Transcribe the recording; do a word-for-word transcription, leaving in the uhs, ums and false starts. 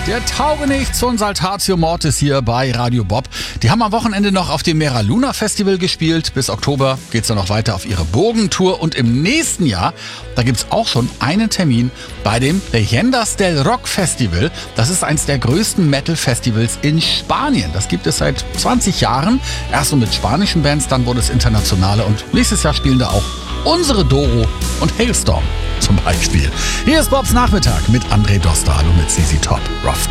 Der Taugenichts von Saltatio Mortis hier bei Radio Bob. Die haben am Wochenende noch auf dem Mera Luna Festival gespielt. Bis Oktober geht's dann noch weiter auf ihre Burgentour. Und im nächsten Jahr, da gibt's auch schon einen Termin bei dem Leyendas del Rock Festival. Das ist eins der größten Metal-Festivals in Spanien. Das gibt es seit zwanzig Jahren. Erst nur mit spanischen Bands, dann wurde es internationale. Und nächstes Jahr spielen da auch unsere Doro und Hailstorm zum Beispiel. Hier ist Bobs Nachmittag mit André Dostal und mit C C Top. Rough